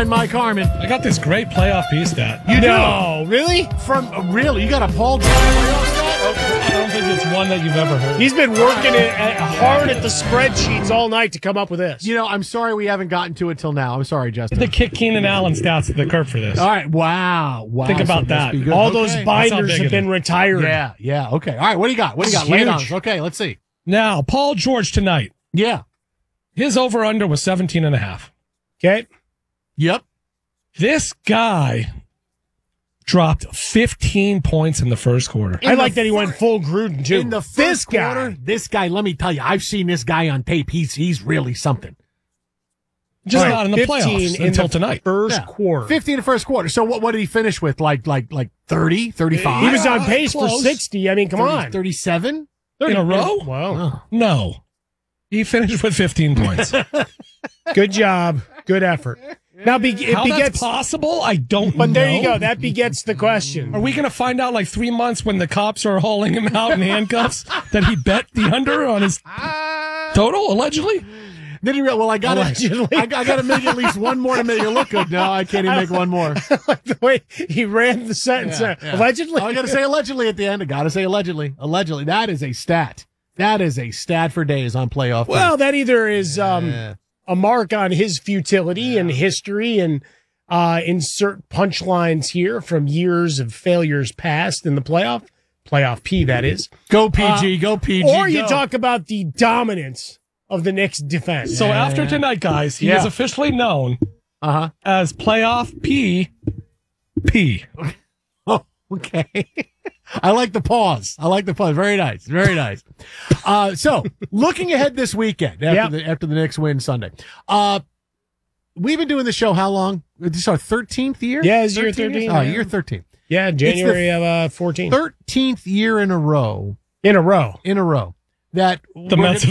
friend Mike Harmon. I got this great playoff piece stat. You No, really? Really? You got a Paul George playoff stat? I don't think it's one that you've ever heard. He's been working hard at the spreadsheets all night to come up with this. You know, I'm sorry we haven't gotten to it till now. I'm sorry, Justin. The kick Keenan Allen stats at the curb for this. All right. Wow. Think about So it must that. be good. All Okay. those That's how binders big have it been is. retired. Yeah. Okay. All right. What do you got? Lay it on us. Okay. Let's see. Now, Paul George tonight. Yeah. His over-under was 17.5. Okay. Yep. This guy dropped 15 points in the first quarter. I like that he went full Gruden, too. In the This first guy. quarter, this guy, let me tell you, I've seen this guy on tape. He's really something. Just All right, not in the 15 playoffs in until the tonight. First quarter. 50 in the first quarter. So what did he finish with? Like 30, 35? He was on pace for close. 60. I mean, come 30, on. 37? In a row? Wow. Oh. No. He finished with 15 points. Good job. Good effort. Now, it How that's begets. possible, I don't know. But there you go. That begets the question. Are we going to find out like 3 months when the cops are hauling him out in handcuffs that he bet the under on his total, allegedly? Then he well, I got Allegedly. to make at least one more to make it look good. No, I can't even make one more. Like the way he ran the sentence. Yeah. Allegedly. I got to say allegedly at the end. I got to say allegedly. Allegedly. That is a stat. That is a stat for days on playoff. Well, that either is a mark on his futility and history and insert punchlines here from years of failures past in the playoff P, that is. Go PG, go PG. Or you go. talk about the dominance of the Knicks defense. So after tonight, guys, he is officially known as playoff P. Oh, okay. I like the pause. Very nice. Very nice. So looking ahead this weekend after the Knicks win Sunday. We've been doing the show how long? This is our 13th year? Yeah, it's year 13. Oh, year 13. Yeah, January of 14. 13th year in a row In a row. that The we're Mets